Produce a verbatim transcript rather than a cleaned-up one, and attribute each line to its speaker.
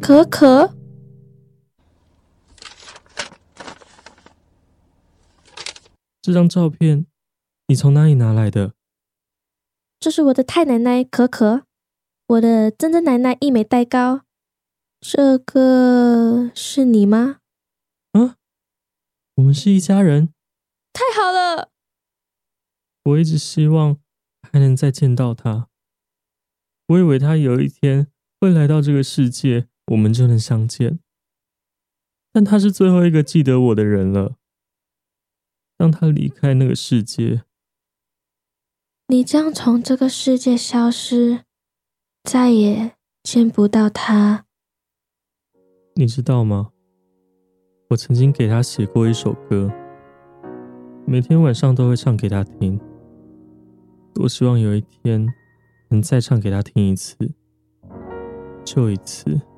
Speaker 1: 可可。
Speaker 2: 这张照片你从哪里拿来的？
Speaker 1: 这是我的太奶奶可可，我的曾曾奶奶一美代高。这个是你吗？
Speaker 2: 啊，我们是一家人。
Speaker 1: 太好了！
Speaker 2: 我一直希望还能再见到他。我以为他有一天会来到这个世界，我们就能相见。但他是最后一个记得我的人了。当他离开那个世界，
Speaker 1: 你将从这个世界消失，再也见不到他。
Speaker 2: 你知道吗？我曾经给他写过一首歌，每天晚上都会唱给他听。多希望有一天能再唱给他听一次，就一次。